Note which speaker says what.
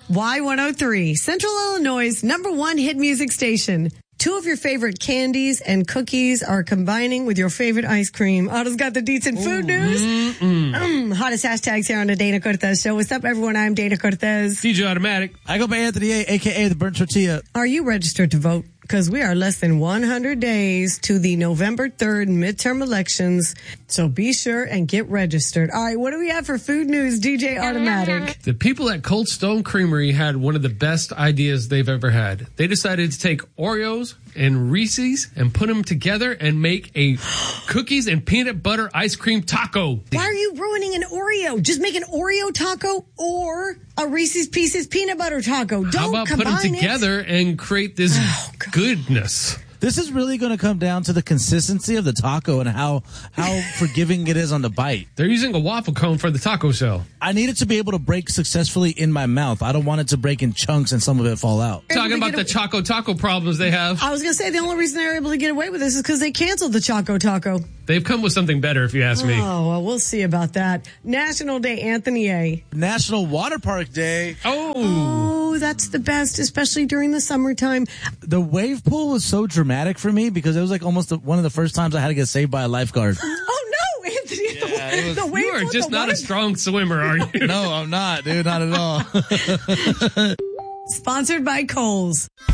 Speaker 1: Y103, Central Illinois' #1 hit music station. 2 of your favorite candies and cookies are combining with your favorite ice cream. Otto's got the deets in food news. Hottest hashtags here on the Dana Cortez Show. What's up, everyone? I'm Dana Cortez.
Speaker 2: DJ Automatic.
Speaker 3: I go by Anthony A, a.k.a. the Burnt Tortilla.
Speaker 1: Are you registered to vote? Because we are less than 100 days to the November 3rd midterm elections. So be sure and get registered. All right, what do we have for food news, DJ Automatic?
Speaker 2: The people at Cold Stone Creamery had one of the best ideas they've ever had. They decided to take Oreos and Reese's and put them together and make a cookies and peanut butter ice cream taco.
Speaker 1: Why are you ruining an Oreo? Just make an Oreo taco or a Reese's Pieces peanut butter taco. Don't
Speaker 2: How about put them together and create this goodness?
Speaker 3: This is really going to come down to the consistency of the taco and how forgiving it is on the bite.
Speaker 2: They're using a waffle cone for the taco shell.
Speaker 3: I need it to be able to break successfully in my mouth. I don't want it to break in chunks and some of it fall out.
Speaker 2: Talking about the Choco Taco problems they have.
Speaker 1: I was going to say the only reason they're able to get away with this is because they canceled the Choco Taco.
Speaker 2: They've come with something better, if you ask me.
Speaker 1: Oh, well, we'll see about that. National Day, Anthony A.
Speaker 3: National Water Park Day.
Speaker 1: Oh, that's the best, especially during the summertime.
Speaker 3: The wave pool was so dramatic for me because it was like almost one of the first times I had to get saved by a lifeguard.
Speaker 1: Oh, no, Anthony.
Speaker 3: Yeah,
Speaker 1: the wave
Speaker 2: You are
Speaker 1: pool,
Speaker 2: just not a strong swimmer, are you?
Speaker 3: No, I'm not, dude. Not at all.
Speaker 1: Sponsored by Kohl's.